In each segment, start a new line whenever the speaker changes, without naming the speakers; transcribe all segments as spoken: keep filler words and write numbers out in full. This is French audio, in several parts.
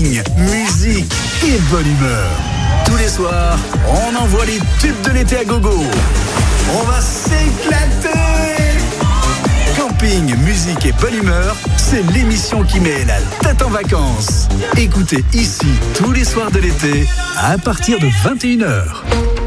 camping, musique et bonne humeur. Tous les soirs, on envoie les tubes de l'été à gogo. On va s'éclater. Camping, musique et bonne humeur, c'est l'émission qui met la tête en vacances. Écoutez ici tous les soirs de l'été à partir de vingt et une heures.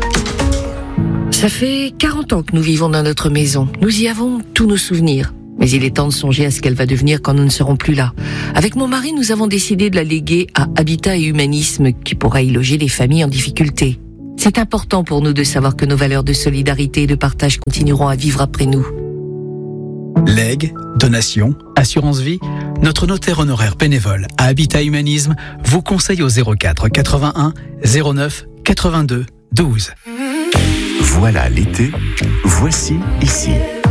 Ça fait quarante ans que nous vivons dans notre maison. Nous y avons tous nos souvenirs. Mais il est temps de songer à ce qu'elle va devenir quand nous ne serons plus là. Avec mon mari, nous avons décidé de la léguer à Habitat et Humanisme, qui pourra y loger les familles en difficulté. C'est important pour nous de savoir que nos valeurs de solidarité et de partage continueront à vivre après nous.
Legs, donations, assurance vie, notre notaire honoraire bénévole à Habitat Humanisme vous conseille au zéro quatre quatre-vingt-un zéro neuf quatre-vingt-deux douze.
Voilà l'été, voici ici.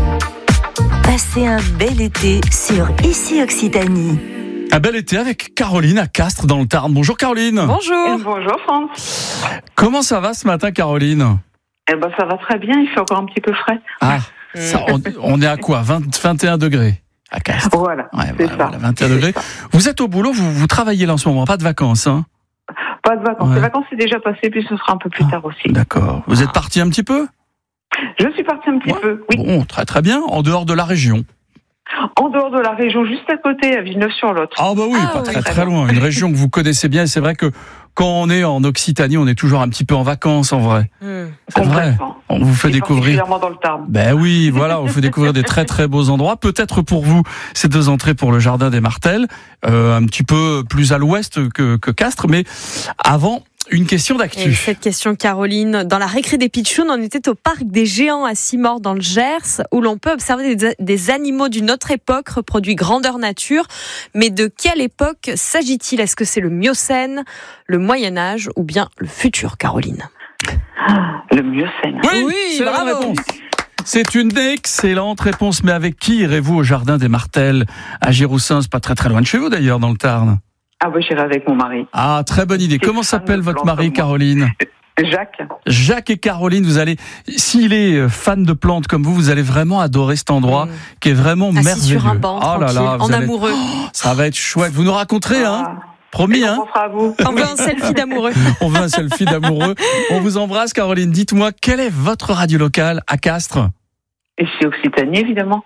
Passez un bel été sur Ici Occitanie.
Un bel été avec Caroline à Castres dans le Tarn. Bonjour Caroline.
Bonjour. Bonjour France.
Comment ça va ce matin Caroline ?
Eh ben ça va très bien, il fait encore un petit peu frais.
Ah, ça, on, on est à quoi ? vingt, vingt et un degrés à Castres.
Voilà,
ouais,
c'est
voilà,
ça.
Voilà, vingt et un degrés. Vous êtes au boulot, vous, vous travaillez là en ce moment, pas de vacances hein ?
Pas de vacances,
ouais.
Les vacances c'est déjà passé, puis ce sera un peu plus tard aussi.
D'accord. Vous êtes parti un petit peu ?
Je suis partie un petit ouais. peu, oui.
Bon, très très bien, en dehors de la région.
En dehors de la région, juste à côté, à Villeneuve-sur-Lot.
Ah bah oui, ah, pas oui. très très loin. Une région que vous connaissez bien. Et c'est vrai que quand on est en Occitanie, on est toujours un petit peu en vacances en vrai.
Mmh.
C'est vrai. On vous fait
et
découvrir.
Particulièrement dans le Tarn.
Ben oui, voilà, on vous fait découvrir des très très beaux endroits. Peut-être pour vous, ces deux entrées pour le jardin des Martels, euh, un petit peu plus à l'ouest que, que Castres, mais avant. Une question d'actu.
Et cette question, Caroline, dans la récré des Pitchouns, on était au parc des Géants à Simort dans le Gers, où l'on peut observer des, des animaux d'une autre époque, reproduits grandeur nature. Mais de quelle époque s'agit-il ? Est-ce que c'est le Miocène, le Moyen-Âge ou bien le futur, Caroline ?
Le Miocène.
Oui, oui c'est bravo. La réponse. C'est une excellente réponse. Mais avec qui irez-vous au jardin des Martels à Géroussin ? C'est pas très très loin de chez vous d'ailleurs, dans le Tarn.
Ah oui, j'irai avec mon mari.
Ah, très bonne idée. C'est Comment s'appelle votre mari, Caroline ?
Jacques.
Jacques et Caroline, vous allez, s'il est fan de plantes comme vous, vous allez vraiment adorer cet endroit mmh. qui est vraiment
Assis
merveilleux.
Sur un banc,
oh là là,
en
allez...
amoureux.
Oh, ça va être chouette. Vous nous raconterez, ah. hein Promis, hein.
On fera à vous.
On veut un selfie d'amoureux.
On veut un selfie d'amoureux. On vous embrasse, Caroline. Dites-moi, quelle est votre radio locale à Castres ?
Et c'est Occitanie, évidemment.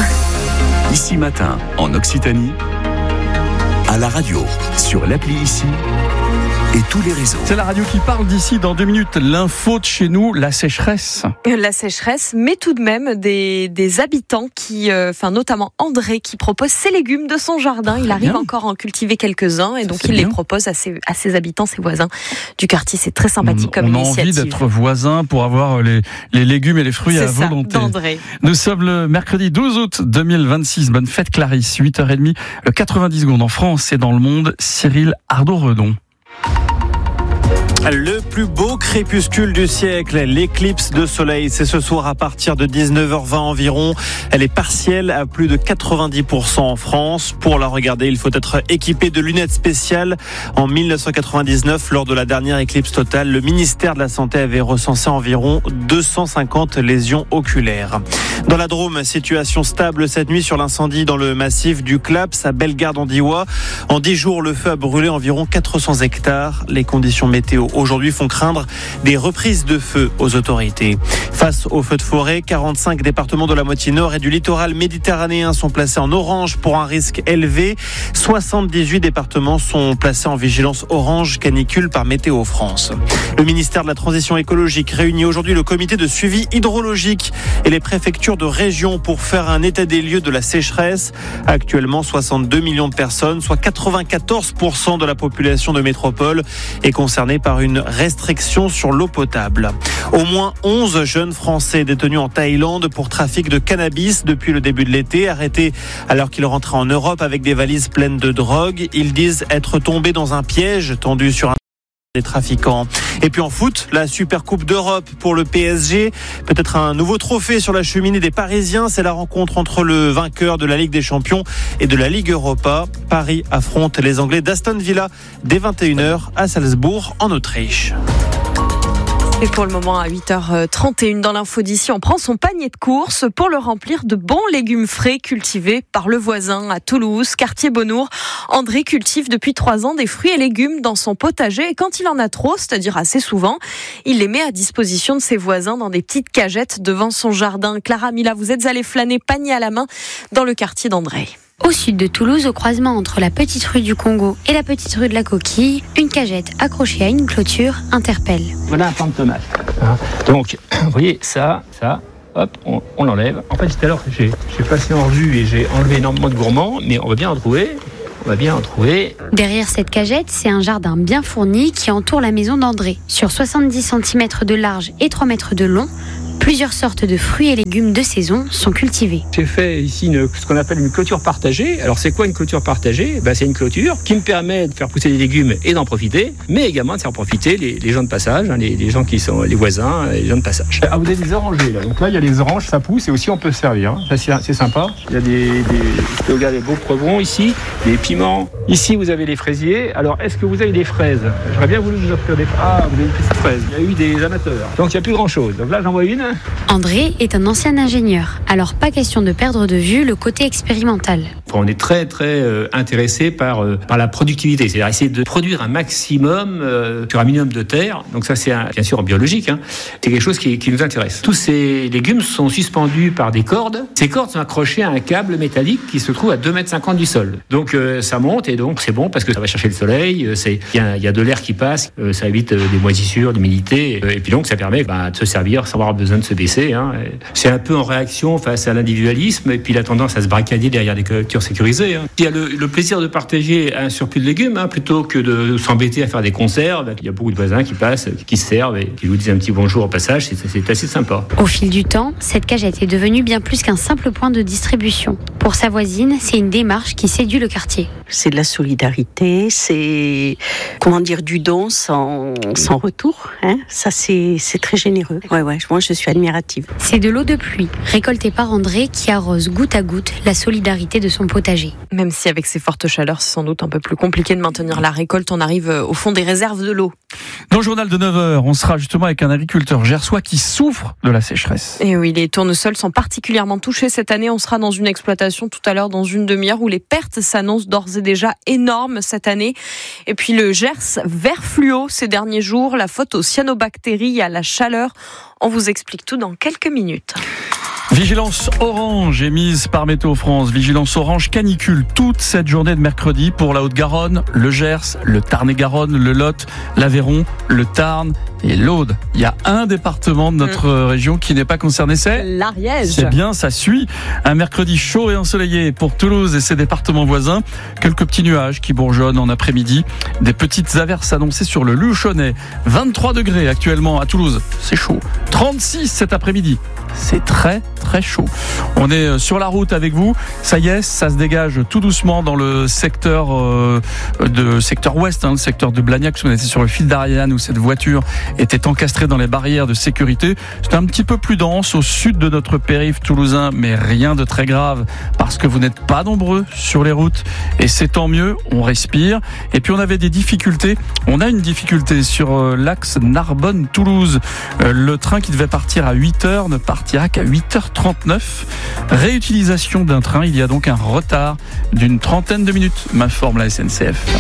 Ici matin, en Occitanie. À la radio, sur l'appli Ici et tous les réseaux.
C'est la radio qui parle d'ici dans deux minutes. L'info de chez nous, la sécheresse.
La sécheresse, mais tout de même des, des habitants qui, enfin euh, notamment André, qui propose ses légumes de son jardin. Il arrive bien. encore à en cultiver quelques-uns et Ça, donc il bien. les propose à ses, à ses habitants, ses voisins du quartier. C'est très sympathique on, comme
on
initiative.
On a envie d'être voisins pour avoir les, les légumes et les fruits
C'est
à
ça,
volonté.
d'André.
Nous sommes le mercredi douze août deux mille vingt-six. Bonne fête Clarisse, huit heures trente, le quatre-vingt-dix secondes en France et dans le monde. Cyril Ardo-Redon.
Le plus beau crépuscule du siècle, l'éclipse de soleil, c'est ce soir à partir de dix-neuf heures vingt environ. Elle est partielle à plus de quatre-vingt-dix pour cent en France. Pour la regarder, il faut être équipé de lunettes spéciales. En dix-neuf cent quatre-vingt-dix-neuf, lors de la dernière éclipse totale, le ministère de la Santé avait recensé environ deux cent cinquante lésions oculaires. Dans la Drôme, situation stable cette nuit sur l'incendie dans le massif du Claps à Bellegarde-en-Diois. En dix jours, le feu a brûlé environ quatre cents hectares. Les conditions météo aujourd'hui font craindre des reprises de feu aux autorités. Face aux feux de forêt, quarante-cinq départements de la moitié nord et du littoral méditerranéen sont placés en orange pour un risque élevé. soixante-dix-huit départements sont placés en vigilance orange canicule par Météo France. Le ministère de la Transition écologique réunit aujourd'hui le comité de suivi hydrologique et les préfectures de région pour faire un état des lieux de la sécheresse. Actuellement, soixante-deux millions de personnes, soit quatre-vingt-quatorze pour cent de la population de métropole, est concernée par une restriction sur l'eau potable. Au moins onze jeunes Français détenus en Thaïlande pour trafic de cannabis depuis le début de l'été, arrêtés alors qu'ils rentraient en Europe avec des valises pleines de drogue. Ils disent être tombés dans un piège tendu sur un des trafiquants. Et puis en foot, la Super Coupe d'Europe pour le P S G. Peut-être un nouveau trophée sur la cheminée des Parisiens. C'est la rencontre entre le vainqueur de la Ligue des Champions et de la Ligue Europa. Paris affronte les Anglais d'Aston Villa dès vingt et une heures à Salzbourg en Autriche.
Et pour le moment, à huit heures trente et une dans l'info d'ici, on prend son panier de courses pour le remplir de bons légumes frais cultivés par le voisin à Toulouse, quartier Bonnour. André cultive depuis trois ans des fruits et légumes dans son potager et quand il en a trop, c'est-à-dire assez souvent, il les met à disposition de ses voisins dans des petites cagettes devant son jardin. Clara Mila, vous êtes allée flâner panier à la main dans le quartier d'André.
Au sud de Toulouse, au croisement entre la petite rue du Congo et la petite rue de la Coquille, une cagette accrochée à une clôture interpelle.
Voilà un plant de tomate. Hein. Donc, vous voyez, ça, ça, hop, on, on l'enlève. En fait, tout à l'heure, j'ai, j'ai passé en revue et j'ai enlevé énormément de gourmands, mais on va bien en trouver. On va bien en trouver.
Derrière cette cagette, c'est un jardin bien fourni qui entoure la maison d'André. Sur soixante-dix centimètres de large et trois mètres de long, plusieurs sortes de fruits et légumes de saison sont cultivés.
J'ai fait ici une, ce qu'on appelle une clôture partagée. Alors c'est quoi une clôture partagée ? Ben, c'est une clôture qui me permet de faire pousser des légumes et d'en profiter, mais également de faire profiter les, les gens de passage, hein, les, les gens qui sont les voisins, les gens de passage.
Ah, vous avez des orangers là. Donc là il y a les oranges, ça pousse et aussi on peut se servir. Hein. Ça, c'est, c'est sympa. Il y a des, des, regardez, beaux poivrons ici, des piments. Ici vous avez les fraisiers. Alors est-ce que vous avez des fraises ? J'aurais bien voulu vous offrir des fraises. Ah, vous avez une petite fraise. Il y a eu des amateurs. Donc il n'y a plus grand chose. Donc là j'en vois une.
André est un ancien ingénieur, alors pas question de perdre de vue le côté expérimental.
On est très très euh, intéressé par, euh, par la productivité, c'est-à-dire essayer de produire un maximum euh, sur un minimum de terre. Donc ça c'est un, bien sûr en biologique, hein. C'est quelque chose qui, qui nous intéresse. Tous ces légumes sont suspendus par des cordes. Ces cordes sont accrochées à un câble métallique qui se trouve à deux mètres cinquante du sol. Donc euh, ça monte et donc c'est bon parce que ça va chercher le soleil, il y, y, y a de l'air qui passe, euh, ça évite euh, des moisissures, de l'humidité euh, et puis donc ça permet bah, de se servir sans avoir besoin de se baisser. Hein. C'est un peu en réaction face à l'individualisme et puis la tendance à se barricader derrière des cultures sécurisées. Hein. Il y a le, le plaisir de partager un surplus de légumes hein, plutôt que de s'embêter à faire des conserves. Il y a beaucoup de voisins qui passent, qui se servent et qui vous disent un petit bonjour au passage, c'est, c'est assez sympa.
Au fil du temps, cette cagette est devenue bien plus qu'un simple point de distribution. Pour sa voisine, c'est une démarche qui séduit le quartier.
C'est de la solidarité, c'est comment dire du don sans, sans retour. Hein. Ça c'est, c'est très généreux. Ouais ouais, moi je suis admirative.
C'est de l'eau de pluie, récoltée par André, qui arrose goutte à goutte la solidarité de son potager.
Même si avec ces fortes chaleurs, c'est sans doute un peu plus compliqué de maintenir la récolte, on arrive au fond des réserves de l'eau.
Dans le journal de neuf heures, on sera justement avec un agriculteur gersois qui souffre de la sécheresse.
Et oui, les tournesols sont particulièrement touchés cette année. On sera dans une exploitation tout à l'heure, dans une demi-heure, où les pertes s'annoncent d'ores et déjà énormes cette année. Et puis le Gers vert fluo ces derniers jours, la faute aux cyanobactéries et à la chaleur. On vous explique tout dans quelques minutes.
Vigilance orange émise par Météo France. Vigilance orange canicule toute cette journée de mercredi pour la Haute-Garonne, le Gers, le Tarn-et-Garonne, le Lot, l'Aveyron, le Tarn et l'Aude. Il y a un département de notre mmh. région qui n'est pas concerné, c'est
l'Ariège.
C'est bien, ça suit. Un mercredi chaud et ensoleillé pour Toulouse et ses départements voisins. Quelques petits nuages qui bourgeonnent en après-midi. Des petites averses annoncées sur le Luchonnais. vingt-trois degrés actuellement à Toulouse. C'est chaud. trente-six cet après-midi. C'est très très chaud. On est sur la route avec vous. Ça y est, ça se dégage tout doucement dans le secteur euh, de secteur ouest, hein, le secteur de Blagnac, parce qu'on était sur le fil d'Ariane où cette voiture était encastrée dans les barrières de sécurité. C'est un petit peu plus dense au sud de notre périph' toulousain, mais rien de très grave parce que vous n'êtes pas nombreux sur les routes et c'est tant mieux. On respire. Et puis on avait des difficultés. On a une difficulté sur euh, l'axe Narbonne-Toulouse. Euh, le train qui devait partir à huit heures ne partira qu'à huit heures trente-neuf. Réutilisation d'un train, il y a donc un retard d'une trentaine de minutes, m'informe la S N C F.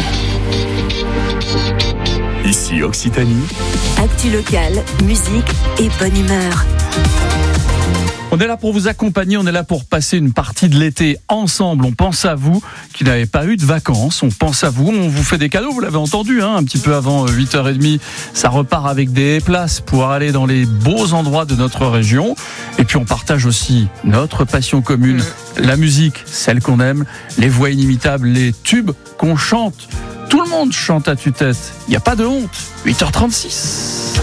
Ici Occitanie.
Actu locale, musique et bonne humeur.
On est là pour vous accompagner, on est là pour passer une partie de l'été ensemble. On pense à vous qui n'avez pas eu de vacances, on pense à vous, on vous fait des cadeaux, vous l'avez entendu, hein, un petit peu avant huit heures trente. Ça repart avec des places pour aller dans les beaux endroits de notre région. Et puis on partage aussi notre passion commune, la musique, celle qu'on aime, les voix inimitables, les tubes qu'on chante. Tout le monde chante à tue-tête, il n'y a pas de honte. huit heures trente-six.